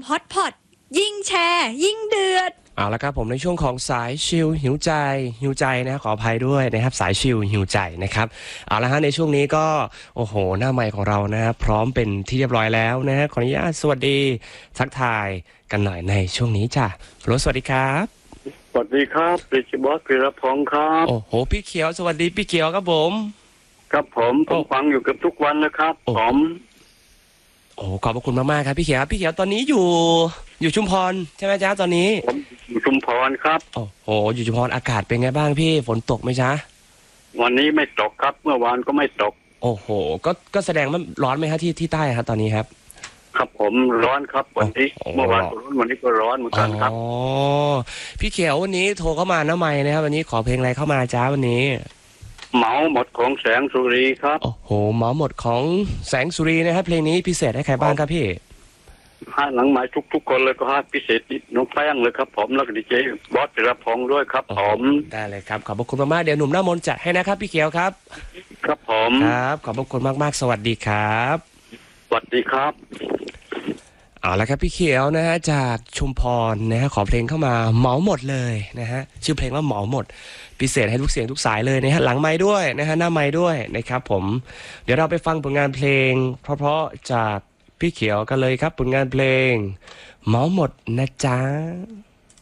ฮอตพอตยิ่งแชร์ยิ่งเดือดเอาละครับผมในช่วงของสายชิลหิวใจนะขออภัยด้วยนะครับสายชิลหิวใจนะครับเอาละฮะในช่วงนี้ก็โอ้โหหน้าไมค์ของเรานะครับพร้อมเป็นที่เรียบร้อยแล้วนะฮะขออนุญาตสวัสดีทักทายกันหน่อยในช่วงนี้จ้ะโหลสวัสดีครับสวัสดีครับริชบอสพีรพงศ์ครับโอ้โหพี่เขียวสวัสดีพี่เขียวครับผมครับผมฟังอยู่เกือบทุกวันนะครับผมโอ้ขอบพระคุณมากๆครับพี่เขียวตอนนี้อยู่ชุมพรใช่ไหมจ๊ะตอนนี้ผมอยู่ชุมพรครับโอ้โหอยู่ชุมพรอากาศเป็นไงบ้างพี่ฝนตกไหมจ๊ะวันนี้ไม่ตกครับเมื่อวานก็ไม่ตกโอ้โหก็แสดงว่าร้อนไหมครับที่ใต้ครับตอนนี้ครับครับผมร้อนครับวันนี้เมื่อวานก็ร้อนวันนี้ก็ร้อนเหมือนกันครับอ๋อพี่เขียววันนี้โทรเข้ามาน้าไมค์นะครับวันนี้ขอเพลงอะไรเข้ามาจ้าวันนี้เหมาหมดของแสงสุรีครับโอ้โหเหมาหมดของแสงสุรีนะครับเพลงนี้พิเศษให้ใครบ้างครับพี่ให้หลังไม้ทุกคนเลยก็ให้พิเศษน้องแป้งเลยครับผมแล้วก็ดีเจบอสพีรพงศ์ด้วยครับผมได้เลยครับขอบพระคุณมากๆเดี๋ยวหนุ่มหน้ามนต์จัดให้นะครับพี่เขียวครับครับผมครับขอบพระคุณมากๆสวัสดีครับสวัสดีครับเอาละครับพี่เขียวนะฮะจากชุมพรนะฮะขอเพลงเข้ามาเหมาหมดเลยนะฮะชื่อเพลงว่าเหมาหมดพิเศษให้ทุกเสียงทุกสายเลยนะฮะหลังไมค์ด้วยนะฮะหน้าไมค์ด้วยนะครับผมเดี๋ยวเราไปฟังผลงานเพลงเพราะๆจากพี่เขียวกันเลยครับผลงานเพลงเหมาหมดนะจ๊ะ